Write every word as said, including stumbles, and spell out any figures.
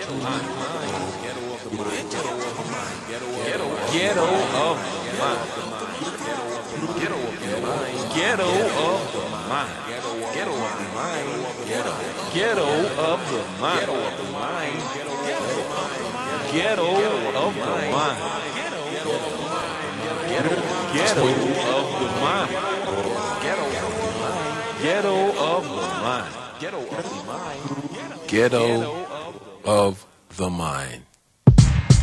mind. Ghetto of the mind. Ghetto of the mind. Ghetto of the mind. Ghetto of the mind. Ghetto. Ghetto of the mind. Ghetto of the mind. Ghetto of the mind. Ghetto. Ghetto of the mind. Ghetto. Ghetto of the mind. Ghetto of the mind. Ghetto of the mind.